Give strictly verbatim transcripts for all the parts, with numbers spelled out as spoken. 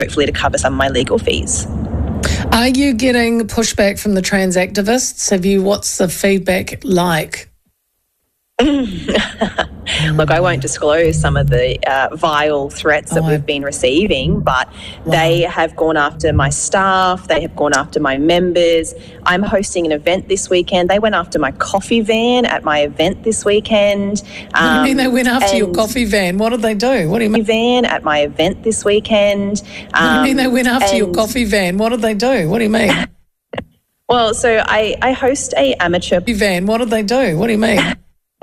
hopefully to cover some of my legal fees. Are you getting pushback from the trans activists? Have you? What's the feedback like? Look, I won't disclose some of the uh, vile threats that Oh, we've I- been receiving, but Wow. they have gone after my staff, they have gone after my members. I'm hosting an event this weekend. They went after my coffee van at my event this weekend. What do you mean they went after your and- coffee van? What did they do? What do you mean? van at my event this weekend. What do you mean they Um, went after your and- coffee van? What did they do? What do you mean? Well, so I, I host a amateur Coffee van. What did they do? What do you mean?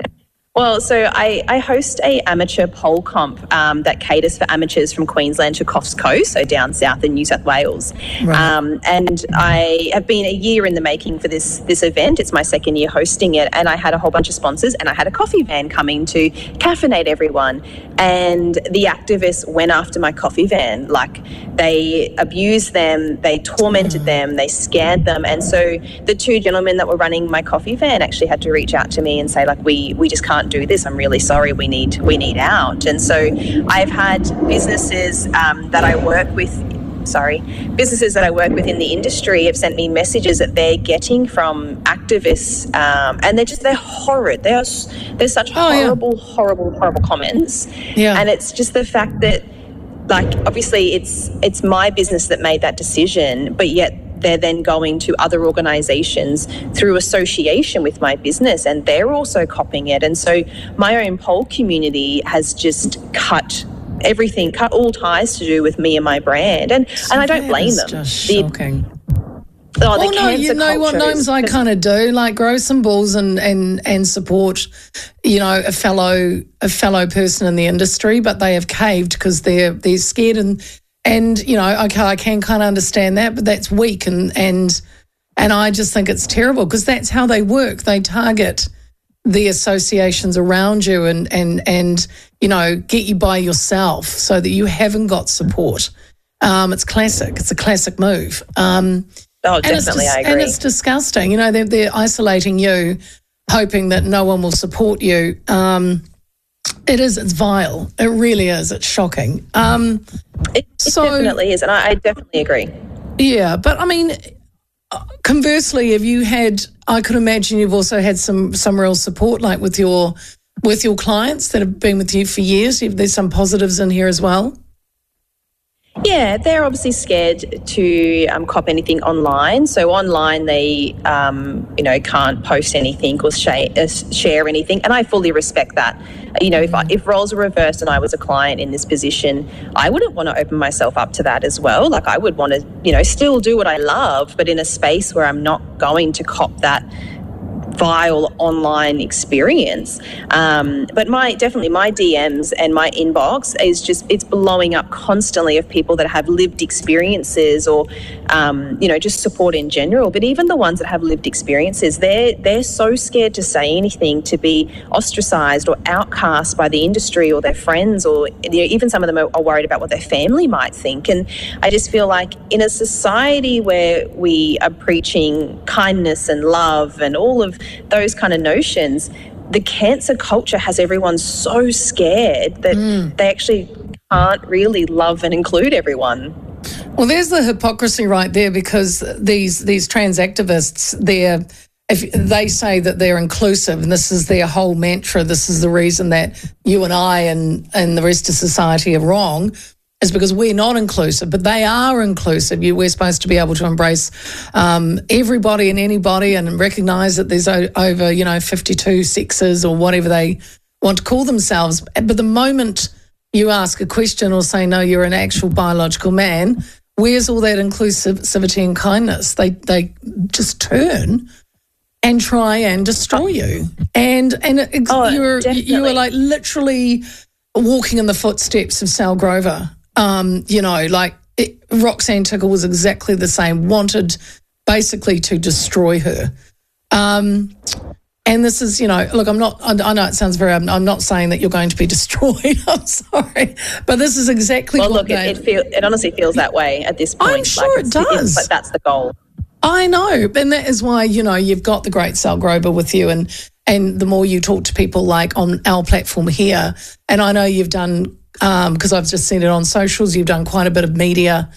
Well, so I, I host a amateur pole comp um, that caters for amateurs from Queensland to Coffs Coast, so down south in New South Wales. Right. Um, and I have been a year in the making for this this event. It's my second year hosting it, and I had a whole bunch of sponsors, and I had a coffee van coming to caffeinate everyone. And the activists went after my coffee van. Like, they abused them, they tormented them, they scared them. And so the two gentlemen that were running my coffee van actually had to reach out to me and say, like, we we just can't do this. I'm really sorry. We need we need out. And so I've had businesses um, that I work with. Sorry, businesses that I work with in the industry have sent me messages that they're getting from activists, um, and they're just they're horrid. They are s- there's such Oh, yeah. horrible, horrible, horrible comments. Yeah. And it's just the fact that, like, obviously it's it's my business that made that decision, but yet they're then going to other organisations through association with my business, and they're also copying it. And so my own pole community has just cut everything, cut all ties to do with me and my brand. And and I don't That blame is them. just The- shocking. oh, the Well, no, cancer you know what, culture is- Gnomes, I kind of do, like grow some balls and, and, and support, you know, a fellow a fellow person in the industry, but they have caved because they're they're scared and and you know, okay, I can kind of understand that, but that's weak and and and I just think it's terrible because that's how they work. They target the associations around you and and and you know, get you by yourself so that you haven't got support. Um, it's classic. It's a classic move. Um, Oh, and it's definitely, dis- I And agree. it's disgusting. You know, they're, they're isolating you, hoping that no one will support you. Um, it is. It's vile. It really is. It's shocking. Um, It, it so- definitely is, and I, I definitely agree. yeah, but I mean, conversely, have you had? I could imagine you've also had some some real support, like with your with your clients that have been with you for years. There's some positives in here as well. Yeah, they're obviously scared to um, cop anything online. So online, they um, you know can't post anything or share, uh, share anything, and I fully respect that. You know, if I, if roles were reversed and I was a client in this position, I wouldn't want to open myself up to that as well. Like, I would want to, you know, still do what I love, but in a space where I'm not going to cop that vile online experience. Um, but my definitely my D Ms and my inbox is just, it's blowing up constantly of people that have lived experiences or, um, you know, just support in general. But even the ones that have lived experiences, they're, they're so scared to say anything, to be ostracised or outcast by the industry or their friends, or you know, even some of them are, are worried about what their family might think. And I just feel like in a society where we are preaching kindness and love and all of those kind of notions, the cancer culture has everyone so scared that they actually can't really love and include everyone. Well, there's the hypocrisy right there, because these these trans activists, they're if they say that they're inclusive, and this is their whole mantra, this is the reason that you and I and and the rest of society are wrong, is because we're not inclusive, but they are inclusive. You, we're supposed to be able to embrace um, everybody and anybody and recognise that there's o- over, you know, fifty-two sexes or whatever they want to call themselves. But the moment you ask a question or say, no, you're an actual biological man, where's all that inclusivity and kindness? They they just turn and try and destroy you. And and it, Oh, you're you definitely. are like literally walking in the footsteps of Sal Grover. Um, you know, like it, Roxanne Tickle was exactly the same, wanted basically to destroy her. Um, and this is, you know, look, I'm not, I, I know it sounds very, I'm, I'm not saying that you're going to be destroyed, I'm sorry, but this is exactly Well, what look, they, it, it, feel, it honestly feels that way at this point. I'm sure it it's- it's- does. But that's the goal. I know, and that is why, you know, you've got the great Sal Grover with you, and and the more you talk to people like on our platform here, and I know you've done, because I've just seen it on socials, you've done quite a bit of media